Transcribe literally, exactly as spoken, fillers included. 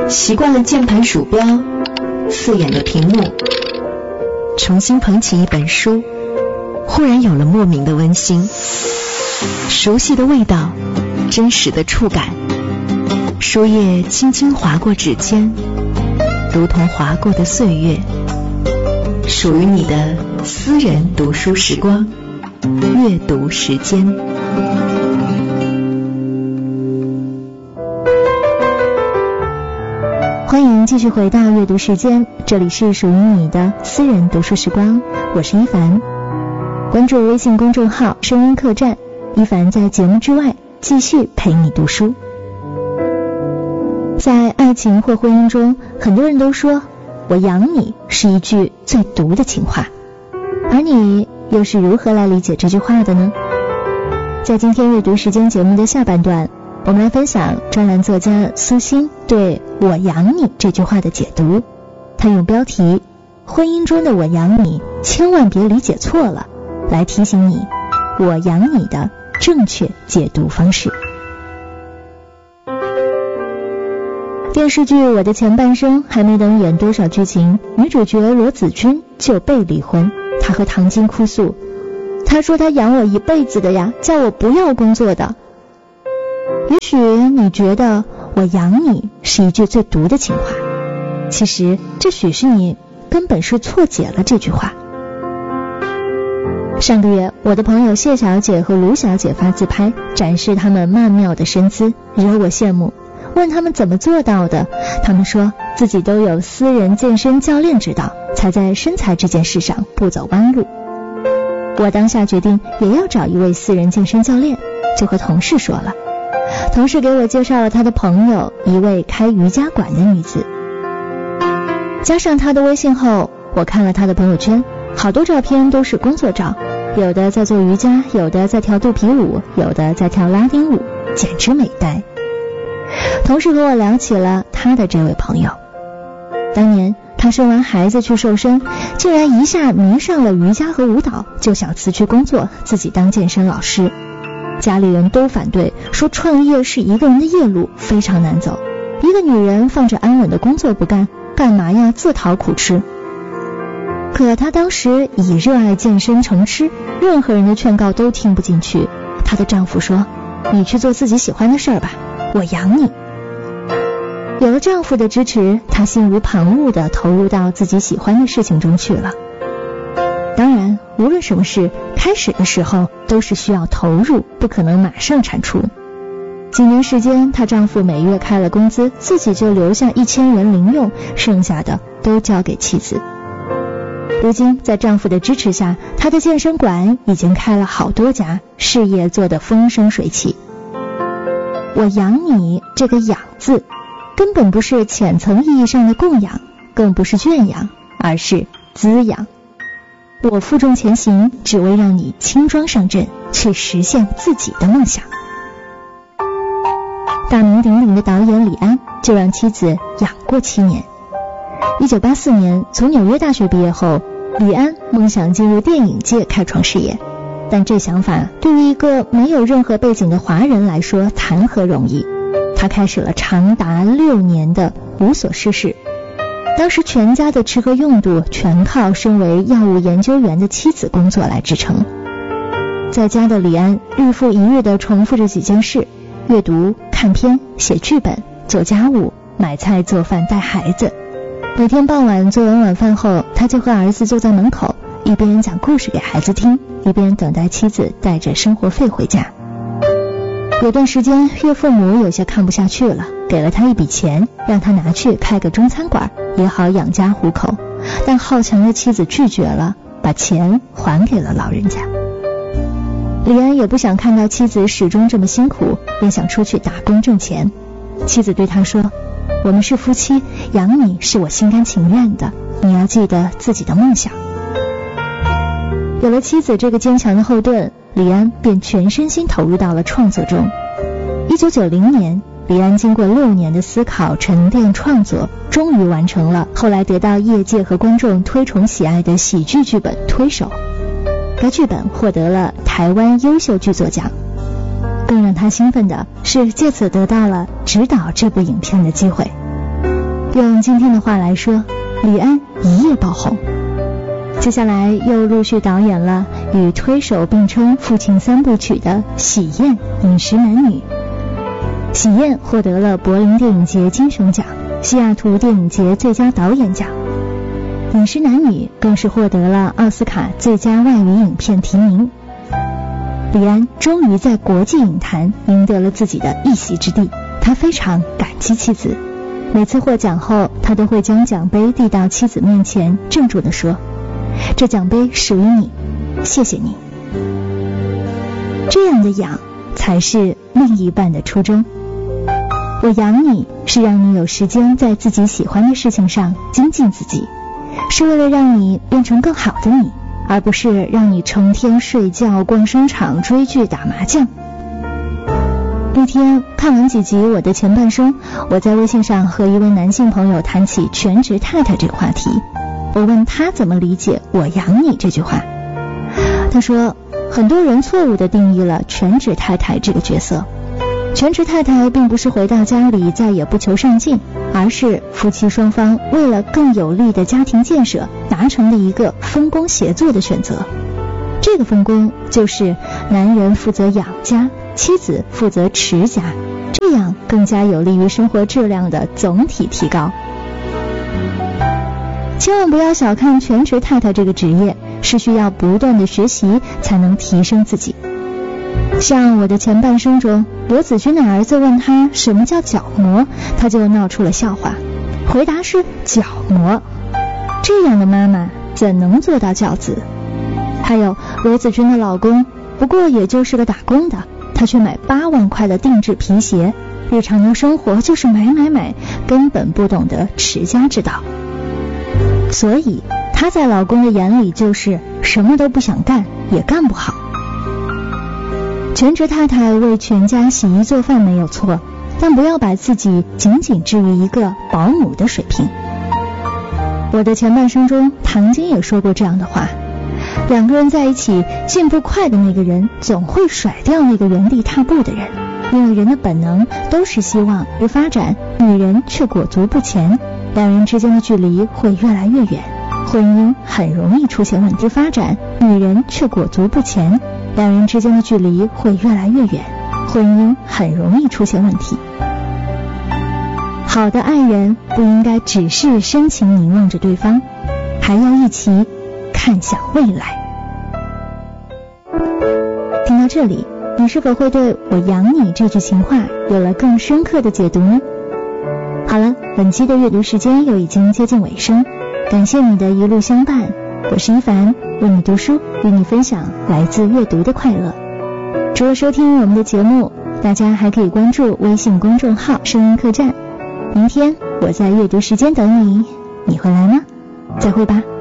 习惯了键盘鼠标，刺眼的屏幕，重新捧起一本书，忽然有了莫名的温馨，熟悉的味道，真实的触感，书页轻轻划过指尖，如同划过的岁月，属于你的私人读书时光，阅读时间。 欢迎继续回到阅读时间，这里是属于你的私人读书时光，我是一凡。关注微信公众号声音客栈，一凡在节目之外继续陪你读书。在爱情或婚姻中，很多人都说我养你是一句最毒的情话，而你又是如何来理解这句话的呢？在今天阅读时间节目的下半段，我们来分享专栏作家苏欣对我养你这句话的解读。他用标题婚姻中的我养你千万别理解错了来提醒你我养你的正确解读方式。电视剧《我的前半生》还没等演多少剧情，女主角罗子君就被离婚。她和唐晶哭诉，她说她养我一辈子的呀，叫我不要工作的。也许你觉得我养你是一句最毒的情话，其实这许是你根本是错解了这句话。上个月，我的朋友谢小姐和卢小姐发自拍，展示他们曼妙的身姿，惹我羡慕。问他们怎么做到的，他们说自己都有私人健身教练指导，才在身材这件事上不走弯路。我当下决定也要找一位私人健身教练，就和同事说了。同事给我介绍了他的朋友，一位开瑜伽馆的女子。加上他的微信后，我看了他的朋友圈，好多照片都是工作照，有的在做瑜伽，有的在跳肚皮舞，有的在跳拉丁舞，简直美呆。同事和我聊起了他的这位朋友，当年他生完孩子去瘦身，竟然一下迷上了瑜伽和舞蹈，就想辞去工作，自己当健身老师。家里人都反对，说创业是一个人的夜路，非常难走，一个女人放着安稳的工作不干，干嘛呀自讨苦吃。可她当时以热爱健身成痴，任何人的劝告都听不进去。她的丈夫说，你去做自己喜欢的事儿吧，我养你。有了丈夫的支持，她心无旁骛地投入到自己喜欢的事情中去了。当然，无论什么事，开始的时候都是需要投入，不可能马上产出。几年时间，她丈夫每月开了工资，自己就留下一千元零用，剩下的都交给妻子。如今在丈夫的支持下，她的健身馆已经开了好多家，事业做得风生水起。我养你这个养字，根本不是浅层意义上的供养，更不是圈养，而是滋养。我负重前行，只为让你轻装上阵，去实现自己的梦想。大名鼎鼎的导演李安就让妻子养过七年。一九八四年从纽约大学毕业后，李安梦想进入电影界开创事业，但这想法对于一个没有任何背景的华人来说谈何容易。他开始了长达六年的无所事事，当时全家的吃喝用度全靠身为药物研究员的妻子工作来支撑。在家的李安日复一日地重复着几件事：阅读、看片、写剧本、做家务、买菜、做饭、带孩子。每天傍晚做完晚饭后，他就和儿子坐在门口，一边讲故事给孩子听，一边等待妻子带着生活费回家。有段时间，岳父母有些看不下去了，给了他一笔钱，让他拿去开个中餐馆，也好养家糊口。但好强的妻子拒绝了，把钱还给了老人家。李安也不想看到妻子始终这么辛苦，便想出去打工挣钱。妻子对他说，我们是夫妻，养你是我心甘情愿的，你要记得自己的梦想。有了妻子这个坚强的后盾，李安便全身心投入到了创作中。一九九零年，李安经过六年的思考、沉淀、创作，终于完成了后来得到业界和观众推崇喜爱的喜剧剧本《推手》。该剧本获得了台湾优秀剧作奖。更让他兴奋的是，借此得到了指导这部影片的机会。 用今天的话来说，李安一夜爆红。接下来又陆续导演了与推手并称父亲三部曲的《喜宴》《饮食男女》。《喜宴》获得了柏林电影节金熊奖、西雅图电影节最佳导演奖，《饮食男女》更是获得了奥斯卡最佳外语影片提名。李安终于在国际影坛赢得了自己的一席之地，他非常感激妻子。每次获奖后，他都会将奖杯递到妻子面前，郑重地说：“这奖杯属于你，谢谢你。”这样的养才是另一半的初衷。我养你是让你有时间在自己喜欢的事情上精进自己，是为了让你变成更好的你，而不是让你成天睡觉、逛商场、追剧、打麻将。那天看完几集《我的前半生》，我在微信上和一位男性朋友谈起全职太太这个话题。我问他怎么理解我养你这句话，他说很多人错误地定义了全职太太这个角色。全职太太并不是回到家里再也不求上进，而是夫妻双方为了更有力的家庭建设达成的一个分工协作的选择。这个分工就是男人负责养家，妻子负责持家，这样更加有利于生活质量的总体提高。千万不要小看全职太太这个职业，是需要不断的学习才能提升自己。像我的前半生中，罗子君的儿子问他什么叫角膜，他就闹出了笑话，回答是角膜。这样的妈妈怎能做到教子？还有罗子君的老公，不过也就是个打工的，他却买八万块的定制皮鞋，日常的生活就是买买买，根本不懂得持家之道。所以他在老公的眼里就是什么都不想干，也干不好。全职太太为全家洗衣做饭没有错，但不要把自己仅仅置于一个保姆的水平。我的前半生中，唐晶也说过这样的话，两个人在一起，进步快的那个人总会甩掉那个原地踏步的人，因为人的本能都是希望去发展，女人却裹足不前，两人之间的距离会越来越远，婚姻很容易出现问题。发展，女人却裹足不前，两人之间的距离会越来越远，婚姻很容易出现问题。好的爱人不应该只是深情凝望着对方，还要一起看向未来。听到这里，你是否会对我养你这句情话有了更深刻的解读呢？好了，本期的阅读时间又已经接近尾声，感谢你的一路相伴，我是一凡，为你读书，与你分享来自阅读的快乐。除了收听我们的节目，大家还可以关注微信公众号声音客栈。明天我在阅读时间等你，你会来吗？再会吧。